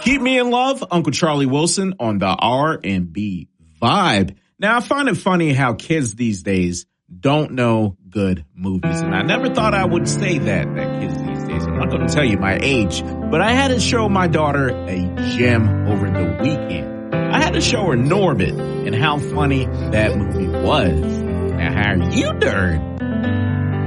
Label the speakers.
Speaker 1: Keep Me in Love, Uncle Charlie Wilson on the R&B Vibe. Now, I find it funny how kids these days don't know good movies. And I never thought I would say that kids these days. I'm not going to tell you my age, but I had to show my daughter a gem over the weekend. I had to show her Norbit and how funny that movie was. Now, how are you doing?